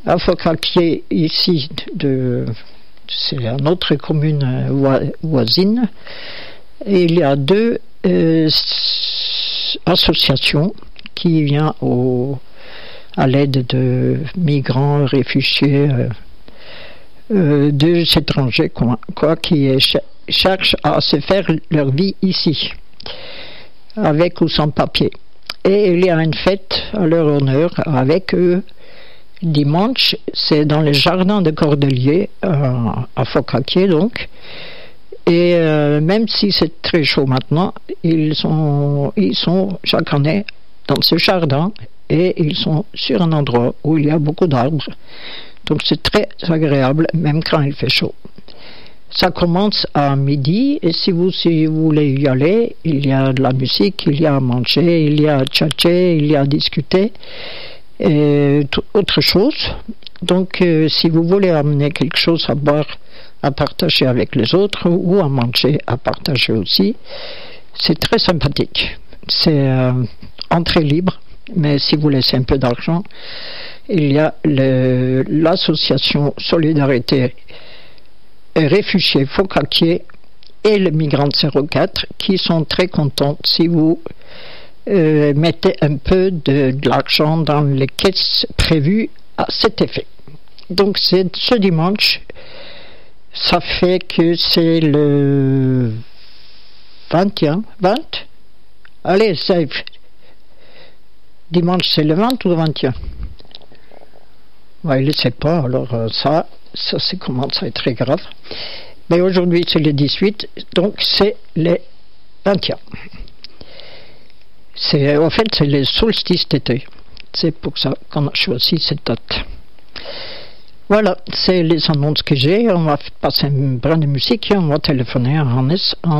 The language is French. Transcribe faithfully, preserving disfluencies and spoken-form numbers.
à Forcalquier, ici, de, c'est une autre commune voisine, et il y a deux euh, associations qui viennent au, à l'aide de migrants, réfugiés, euh, euh, des étrangers, quoi, quoi qui ch- cherchent à se faire leur vie ici, avec ou sans papier. Et il y a une fête à leur honneur avec eux dimanche, c'est dans les jardins de Cordeliers, euh, à Forcalquier donc. Et euh, même si c'est très chaud maintenant, ils sont, ils sont chaque année dans ce jardin et ils sont sur un endroit où il y a beaucoup d'arbres. Donc c'est très agréable, même quand il fait chaud. Ça commence à midi et si vous, si vous voulez y aller, il y a de la musique, il y a à manger, il y a à tchatcher, il y a à discuter et t- autre chose. Donc euh, si vous voulez amener quelque chose à boire, à partager avec les autres ou à manger, à partager aussi, c'est très sympathique. C'est euh, entrée libre, mais si vous laissez un peu d'argent, il y a le, l'association Solidarité Réfugiés Forcalquier et le Migrant zéro quatre qui sont très contents si vous euh, mettez un peu de, de l'argent dans les caisses prévues à cet effet. Donc c'est ce dimanche, ça fait que c'est le vingt et un, vingt Allez, c'est dimanche c'est le vingt ou le vingt et un? Ouais, il ne sait pas, alors euh, ça, ça c'est commence à être très grave. Mais aujourd'hui c'est le dix-huit, donc c'est le vingt et un. C'est, en fait, c'est le solstice d'été. C'est pour ça qu'on a choisi cette date. Voilà, c'est les annonces que j'ai. On va passer un brin de musique et on va téléphoner à Hannes.